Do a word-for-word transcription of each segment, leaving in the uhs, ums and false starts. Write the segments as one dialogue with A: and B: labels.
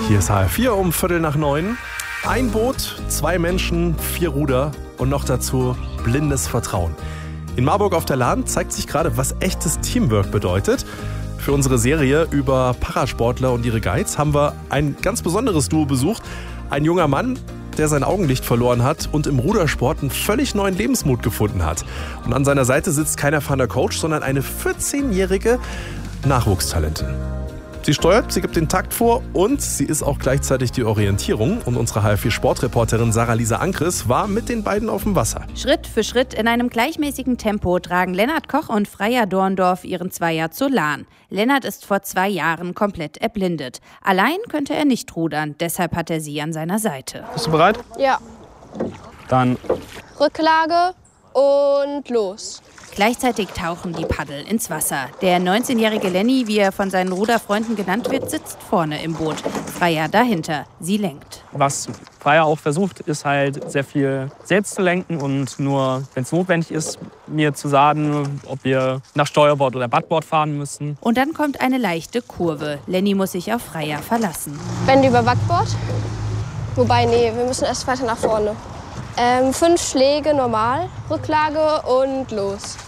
A: Hier ist H R vier um Viertel nach neun. Ein Boot, zwei Menschen, vier Ruder und noch dazu blindes Vertrauen. In Marburg auf der Lahn zeigt sich gerade, was echtes Teamwork bedeutet. Für unsere Serie über Parasportler und ihre Guides haben wir ein ganz besonderes Duo besucht. Ein junger Mann, der sein Augenlicht verloren hat und im Rudersport einen völlig neuen Lebensmut gefunden hat. Und an seiner Seite sitzt kein erfahrener Coach, sondern eine vierzehnjährige Nachwuchstalentin. Sie steuert, sie gibt den Takt vor und sie ist auch gleichzeitig die Orientierung. Und unsere H R vier Sportreporterin Sarah-Lisa Ankres war mit den beiden auf dem Wasser.
B: Schritt für Schritt in einem gleichmäßigen Tempo tragen Lennart Koch und Freya Dorndorf ihren Zweier zur Lahn. Lennart ist vor zwei Jahren komplett erblindet. Allein könnte er nicht rudern, deshalb hat er sie an seiner Seite.
C: Bist du bereit?
D: Ja.
C: Dann
D: Rücklage und los.
B: Gleichzeitig tauchen die Paddel ins Wasser. Der neunzehnjährige Lenny, wie er von seinen Ruderfreunden genannt wird, sitzt vorne im Boot. Freya dahinter. Sie lenkt.
C: was Freya auch versucht, ist halt sehr viel selbst zu lenken und nur, wenn es notwendig ist, mir zu sagen, ob wir nach Steuerbord oder Backbord fahren müssen.
B: Und dann kommt eine leichte Kurve. Lenny muss sich auf Freya verlassen.
D: Wende über Backbord. Wobei, nee, wir müssen erst weiter nach vorne. Ähm, fünf Schläge normal, Rücklage und los.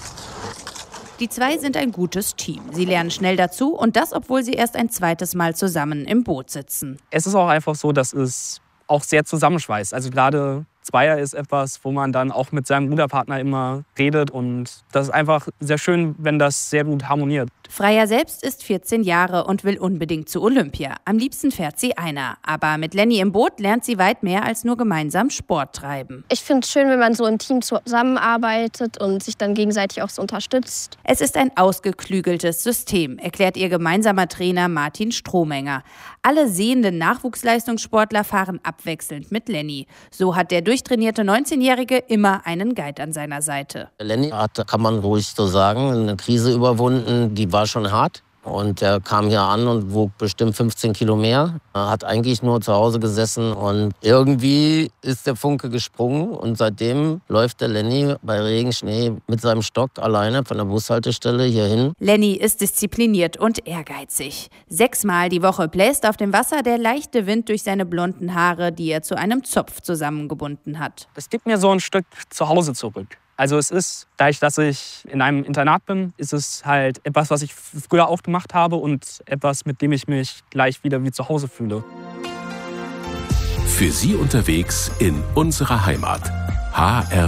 B: Die zwei sind ein gutes Team. Sie lernen schnell dazu und das, obwohl sie erst ein zweites Mal zusammen im Boot sitzen.
C: Es ist auch einfach so, dass es auch sehr zusammenschweißt. Also gerade Zweier ist etwas, wo man dann auch mit seinem Ruderpartner immer redet und das ist einfach sehr schön, wenn das sehr gut harmoniert.
B: Freya selbst ist vierzehn Jahre und will unbedingt zu Olympia. Am liebsten fährt sie einer. Aber mit Lenny im Boot lernt sie weit mehr als nur gemeinsam Sport treiben.
D: Ich finde es schön, wenn man so im Team zusammenarbeitet und sich dann gegenseitig auch so unterstützt.
B: Es ist ein ausgeklügeltes System, erklärt ihr gemeinsamer Trainer Martin Strohmenger. Alle sehenden Nachwuchsleistungssportler fahren abwechselnd mit Lenny. So hat der durchtrainierte neunzehnjährige immer einen Guide an seiner Seite.
E: Lenny hat, kann man ruhig so sagen, eine Krise überwunden, die war schon hart. Und er kam hier an und wog bestimmt fünfzehn Kilo mehr. Er hat eigentlich nur zu Hause gesessen und irgendwie ist der Funke gesprungen. Und seitdem läuft der Lenny bei Regen, Schnee mit seinem Stock alleine von der Bushaltestelle hier hin.
B: Lenny ist diszipliniert und ehrgeizig. Sechsmal die Woche bläst auf dem Wasser der leichte Wind durch seine blonden Haare, die er zu einem Zopf zusammengebunden hat.
C: Es gibt mir so ein Stück zu Hause zurück. Also es ist, dadurch, dass ich in einem Internat bin, ist es halt etwas, was ich früher auch gemacht habe und etwas, mit dem ich mich gleich wieder wie zu Hause fühle.
F: Für Sie unterwegs in unserer Heimat. H R